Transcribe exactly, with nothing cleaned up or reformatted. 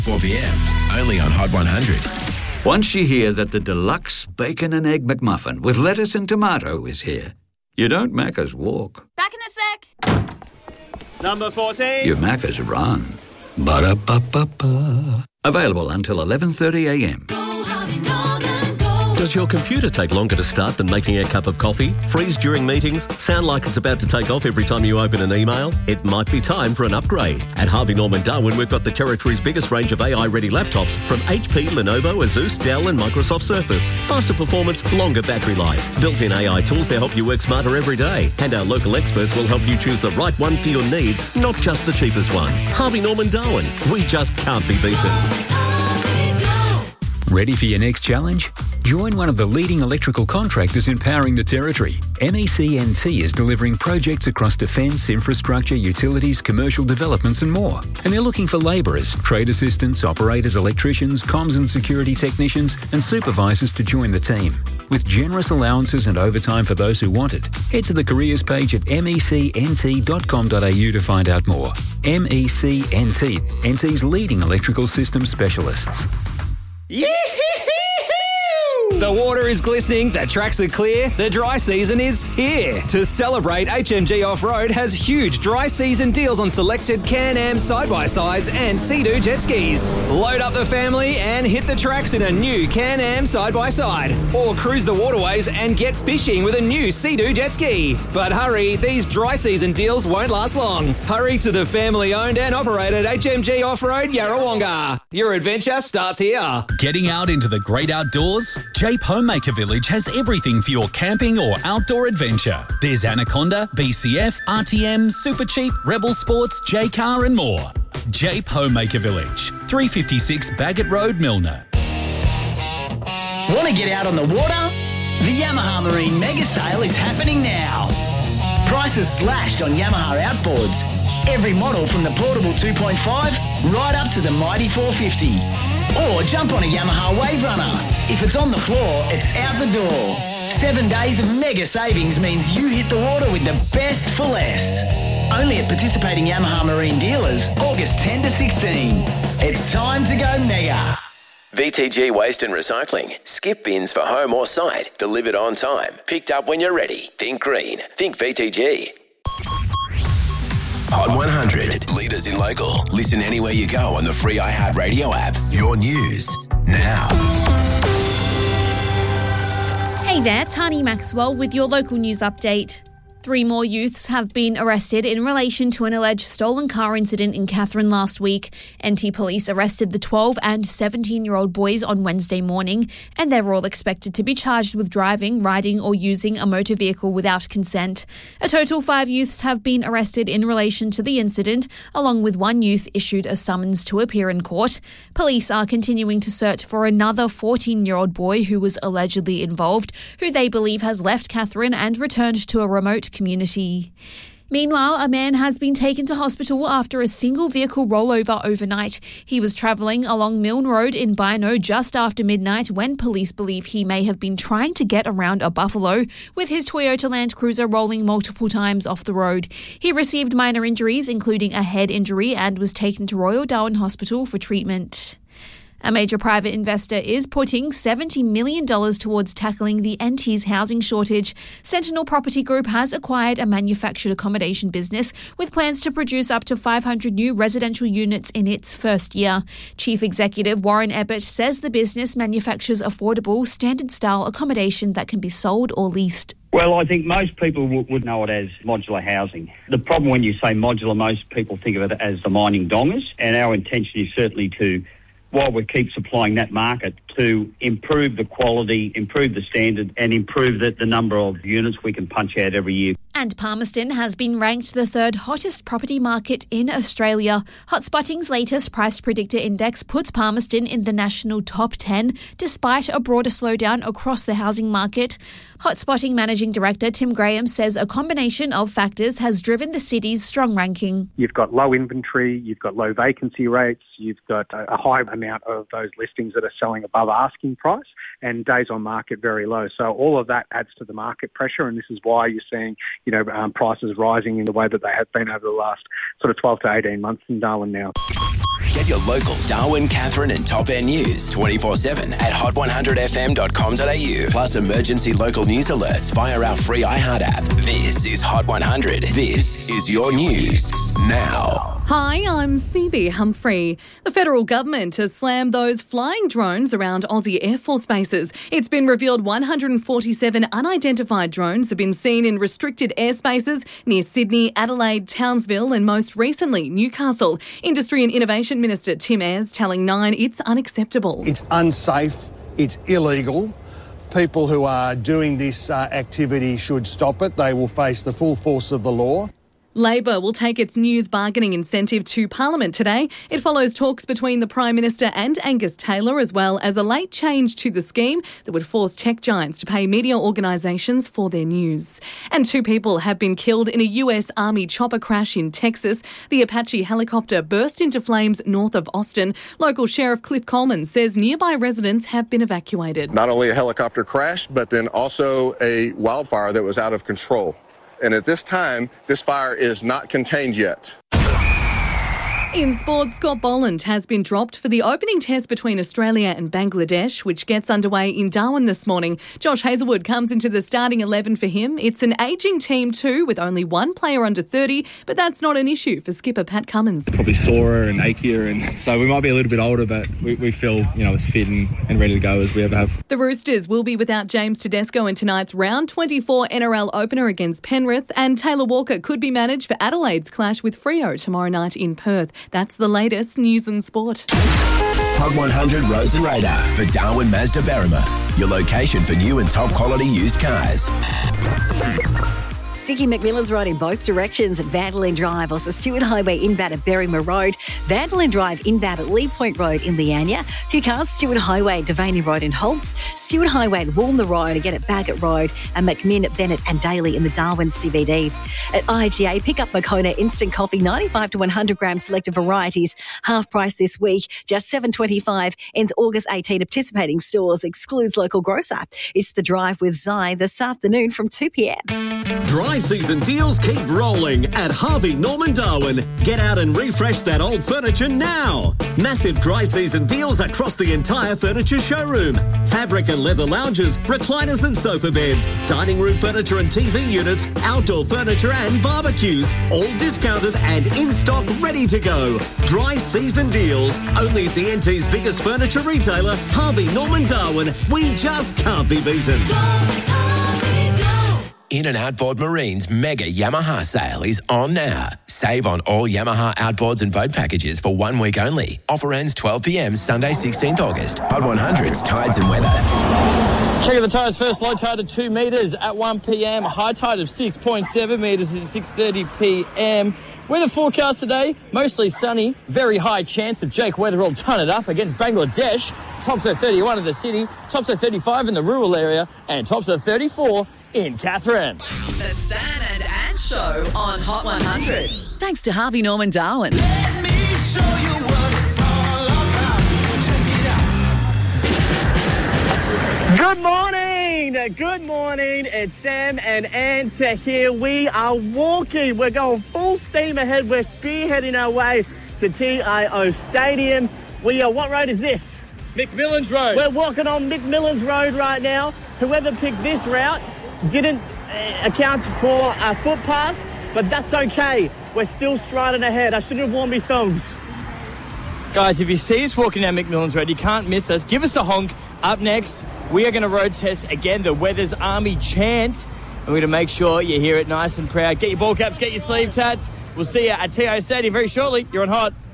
four p.m, only on Hot one hundred. Once you hear that the deluxe bacon and egg McMuffin with lettuce and tomato is here, you don't Macca's walk. Back in a sec. Number fourteen. You Macca's run. Ba-da-ba-ba-ba. Available until eleven thirty a.m. Does your computer take longer to start than making a cup of coffee? Freeze during meetings? Sound like it's about to take off every time you open an email? It might be time for an upgrade. At Harvey Norman Darwin, we've got the territory's biggest range of A I-ready laptops from H P, Lenovo, Asus, Dell and Microsoft Surface. Faster performance, longer battery life. Built-in A I tools to help you work smarter every day. And our local experts will help you choose the right one for your needs, not just the cheapest one. Harvey Norman Darwin. We just can't be beaten. Ready for your next challenge? Join one of the leading electrical contractors empowering the Territory. M E C N T is delivering projects across defence, infrastructure, utilities, commercial developments and more. And they're looking for labourers, trade assistants, operators, electricians, comms and security technicians and supervisors to join the team. With generous allowances and overtime for those who want it, head to the careers page at m e c n t dot com dot a u to find out more. M E C N T, N T's leading electrical systems specialists. Yee-hee-hee-hoo! The water is glistening, the tracks are clear, the dry season is here. To celebrate, H M G Off-Road has huge dry season deals on selected Can-Am side-by-sides and Sea-Doo jet skis. Load up the family and hit the tracks in a new Can-Am side-by-side. Or cruise the waterways and get fishing with a new Sea-Doo jet ski. But hurry, these dry season deals won't last long. Hurry to the family-owned and operated H M G Off-Road Yarrawonga. Your adventure starts here. Getting out into the great outdoors? Jape Homemaker Village has everything for your camping or outdoor adventure. There's Anaconda, B C F, R T M, Super Cheap, Rebel Sports, J-Car and more. Jape Homemaker Village, three fifty-six Baggett Road, Milner. Want to get out on the water? The Yamaha Marine Mega Sale is happening now. Prices slashed on Yamaha outboards. Every model from the portable two point five right up to the mighty four fifty. Or jump on a Yamaha Wave Runner. If it's on the floor, it's out the door. Seven days of mega savings means you hit the water with the best for less. Only at participating Yamaha Marine dealers, August tenth to sixteenth. It's time to go mega. V T G Waste and Recycling. Skip bins for home or site. Delivered on time. Picked up when you're ready. Think green. Think V T G. Hot one hundred. Leaders in local. Listen anywhere you go on the free iHeartRadio app. Your news now. Hey there, Tani Maxwell with your local news update. Three more youths have been arrested in relation to an alleged stolen car incident in Katherine last week. N T Police arrested the twelve and seventeen-year-old boys on Wednesday morning, and they're all expected to be charged with driving, riding or using a motor vehicle without consent. A total five youths have been arrested in relation to the incident, along with one youth issued a summons to appear in court. Police are continuing to search for another fourteen-year-old boy who was allegedly involved, who they believe has left Katherine and returned to a remote community. Meanwhile, a man has been taken to hospital after a single vehicle rollover overnight. He was travelling along Milne Road in Bynoe just after midnight when police believe he may have been trying to get around a buffalo, with his Toyota Land Cruiser rolling multiple times off the road. He received minor injuries, including a head injury, and was taken to Royal Darwin Hospital for treatment. A major private investor is putting seventy million dollars towards tackling the N T's housing shortage. Sentinel Property Group has acquired a manufactured accommodation business with plans to produce up to five hundred new residential units in its first year. Chief Executive Warren Ebbett says the business manufactures affordable, standard-style accommodation that can be sold or leased. Well, I think most people w- would know it as modular housing. The problem when you say modular, most people think of it as the mining dongers, and our intention is certainly to, while we keep supplying that market, to improve the quality, improve the standard and improve the, the number of units we can punch out every year. And Palmerston has been ranked the third hottest property market in Australia. Hotspotting's latest price predictor index puts Palmerston in the national top ten, despite a broader slowdown across the housing market. Hotspotting Managing Director Tim Graham says a combination of factors has driven the city's strong ranking. You've got low inventory, you've got low vacancy rates, you've got a high amount of those listings that are selling above asking price, and days on market very low. So all of that adds to the market pressure, and this is why you're seeing, you know, um, prices rising in the way that they have been over the last sort of twelve to eighteen months in Darwin now. Get your local Darwin, Katherine and Top End news twenty-four seven at hot one hundred f m dot com dot a u. Plus emergency local news alerts via our free iHeart app. This is Hot one hundred. This is your news now. Hi, I'm Phoebe Humphrey. The federal government has slammed those flying drones around Aussie Air Force bases. It's been revealed one hundred forty-seven unidentified drones have been seen in restricted airspaces near Sydney, Adelaide, Townsville and most recently Newcastle. Industry and Innovation Minister Tim Ayres telling Nine it's unacceptable. It's unsafe, it's illegal. People who are doing this uh, activity should stop it. They will face the full force of the law. Labor will take its news bargaining incentive to Parliament today. It follows talks between the Prime Minister and Angus Taylor, as well as a late change to the scheme that would force tech giants to pay media organisations for their news. And two people have been killed in a U S Army chopper crash in Texas. The Apache helicopter burst into flames north of Austin. Local Sheriff Cliff Coleman says nearby residents have been evacuated. Not only a helicopter crash, but then also a wildfire that was out of control. And at this time, this fire is not contained yet. In sports, Scott Boland has been dropped for the opening test between Australia and Bangladesh, which gets underway in Darwin this morning. Josh Hazelwood comes into the starting eleven for him. It's an ageing team too, with only one player under thirty, but that's not an issue for skipper Pat Cummins. Probably sorer and achier, and so we might be a little bit older, but we, we feel, you know, as fit and, and ready to go as we ever have. The Roosters will be without James Tedesco in tonight's round twenty-four N R L opener against Penrith, and Taylor Walker could be managed for Adelaide's clash with Freo tomorrow night in Perth. That's the latest news and sport. Hot one hundred Roads and Radar for Darwin Mazda Berrima, your location for new and top quality used cars. Sticky McMillan's Road in both directions at Vandalin Drive, also Stewart Highway inbound at Berrima Road, Vandalin Drive inbound at Lee Point Road in Leania, two cars, Stewart Highway, Devaney Road in Holtz, Stewart Highway at Woolner Road, again at Bagot Road, and McMinn, Bennett and Daly in the Darwin C B D. At I G A, pick up Moccona Instant Coffee, ninety-five to one hundred gram selected varieties, half price this week, just seven twenty-five, ends August eighteenth at participating stores, excludes local grocer. It's The Drive with Zai this afternoon from two p m. Dry season deals keep rolling at Harvey Norman Darwin. Get out and refresh that old furniture now. Massive dry season deals across the entire furniture showroom. Fabric and leather lounges, recliners and sofa beds, dining room furniture and T V units, outdoor furniture and barbecues, all discounted and in stock ready to go. Dry season deals, only at the N T's biggest furniture retailer, Harvey Norman Darwin. We just can't be beaten. In and Outboard Marine's mega Yamaha sale is on now. Save on all Yamaha outboards and boat packages for one week only. Offer ends twelve p m Sunday sixteenth August. Hot one hundred's tides and weather. Checking the tides first. Low tide of two metres at one p m. High tide of six point seven metres at six thirty p m. Weather forecast today, mostly sunny. Very high chance of Jake Weatherall ton it up against Bangladesh. Tops of thirty-one in the city, tops of thirty-five in the rural area, and tops of thirty-four in Katherine. The Sam and Ann Show on Hot one hundred. Thanks to Harvey Norman Darwin. Let me show you what it's all about. Check it out. Good morning. Good morning. It's Sam and Anta here. We are walking. We're going full steam ahead. We're spearheading our way to T I O Stadium. We are, what road is this? McMillan's Road. We're walking on McMillan's Road right now. Whoever picked this route didn't uh, account for a footpath, but that's okay. We're still striding ahead. I should have worn my thongs. Guys, if you see us walking down McMillan's Road, you can't miss us. Give us a honk. Up next, we are going to road test again the Weathers Army chant. And we're going to make sure you hear it nice and proud. Get your ball caps, get your sleeve tats. We'll see you at T I O Stadium very shortly. You're on Hot.